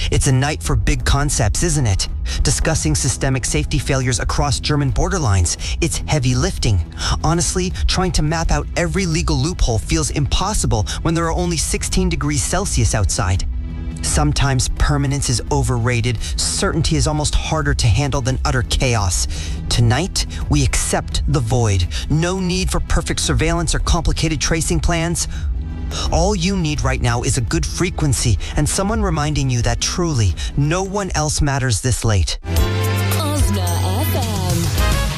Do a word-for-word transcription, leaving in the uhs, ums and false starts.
It's a night for big concepts, isn't it? Discussing systemic safety failures across German borderlines. It's heavy lifting. Honestly, trying to map out every legal loophole feels impossible when there are only sixteen degrees Celsius outside. Sometimes permanence is overrated. Certainty is almost harder to handle than utter chaos. Tonight, we accept the void. No need for perfect surveillance or complicated tracing plans. All you need right now is a good frequency and someone reminding you that truly, no one else matters this late.